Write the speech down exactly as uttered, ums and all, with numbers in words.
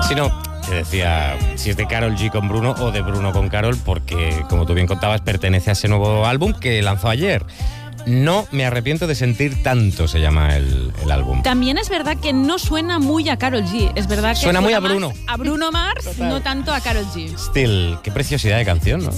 Si no, te decía si es de Karol G con Bruno o de Bruno con Karol, porque, como tú bien contabas, pertenece a ese nuevo álbum que lanzó ayer. No me arrepiento de sentir tanto, se llama el, el álbum. También es verdad que no suena muy a Karol G. Es verdad que suena muy a más Bruno. A Bruno Mars, Total. no tanto a Karol G. Still, qué preciosidad de canción, ¿no?